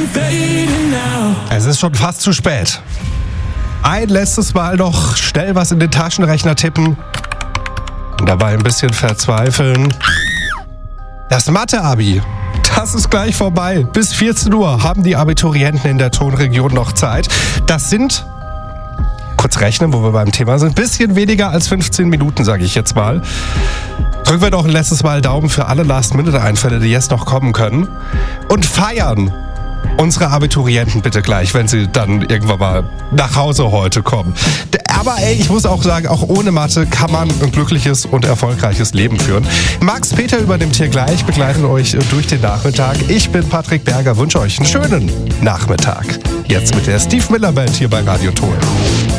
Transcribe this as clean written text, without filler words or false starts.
Es ist schon fast zu spät. Ein letztes Mal noch schnell was in den Taschenrechner tippen und dabei ein bisschen verzweifeln. Das Mathe-Abi, das ist gleich vorbei. Bis 14 Uhr haben die Abiturienten in der Tonregion noch Zeit. Das sind, kurz rechnen, wo wir beim Thema sind, ein bisschen weniger als 15 Minuten, sage ich jetzt mal. Drücken wir doch ein letztes Mal Daumen für alle Last-Minute-Einfälle, die jetzt noch kommen können. Und feiern unsere Abiturienten bitte gleich, wenn sie dann irgendwann mal nach Hause heute kommen. Aber ich muss auch sagen, auch ohne Mathe kann man ein glückliches und erfolgreiches Leben führen. Max Peter übernimmt hier gleich, begleitet euch durch den Nachmittag. Ich bin Patrick Berger, wünsche euch einen schönen Nachmittag. Jetzt mit der Steve Miller Band hier bei Radio Ton.